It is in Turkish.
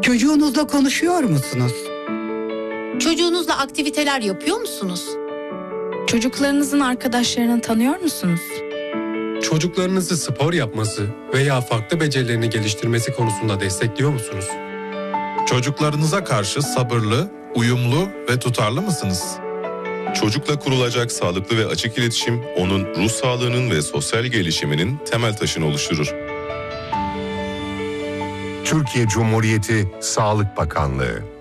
Çocuğunuzla konuşuyor musunuz? Çocuğunuzla aktiviteler yapıyor musunuz? Çocuklarınızın arkadaşlarını tanıyor musunuz? Çocuklarınızı spor yapması veya farklı becerilerini geliştirmesi konusunda destekliyor musunuz? Çocuklarınıza karşı sabırlı, uyumlu ve tutarlı mısınız? Çocukla kurulacak sağlıklı ve açık iletişim, onun ruh sağlığının ve sosyal gelişiminin temel taşını oluşturur. Türkiye Cumhuriyeti Sağlık Bakanlığı